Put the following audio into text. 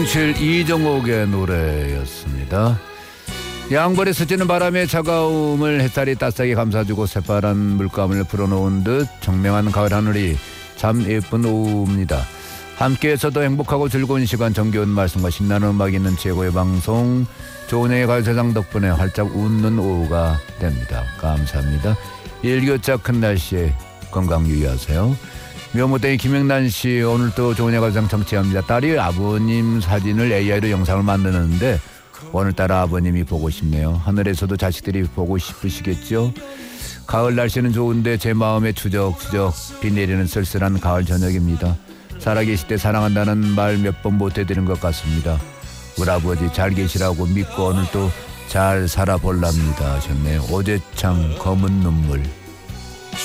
7 이정옥의 노래였습니다. 양벌에 스치는 바람의 차가움을 햇살이 따스하게 감싸주고 새파란 물감을 풀어놓은 듯 청명한 가을 하늘이 참 예쁜 오후입니다. 함께해서도 행복하고 즐거운 시간, 정겨운 말씀과 신나는 음악이 있는 최고의 방송 조은영의 가요세상 덕분에 활짝 웃는 오후가 됩니다. 감사합니다. 일교차 큰 날씨에 건강 유의하세요. 묘모땡이 김영란씨, 오늘도 조은영의 가요세상 청취합니다. 딸이 아버님 사진을 AI로 영상을 만드는데 오늘따라 아버님이 보고 싶네요. 하늘에서도 자식들이 보고 싶으시겠죠. 가을 날씨는 좋은데 제 마음에 추적추적 비 내리는 쓸쓸한 가을 저녁입니다. 살아계실 때 사랑한다는 말 몇 번 못해드린 것 같습니다. 우리 아버지 잘 계시라고 믿고 오늘도 잘 살아볼랍니다 하셨네요. 오재창 검은 눈물.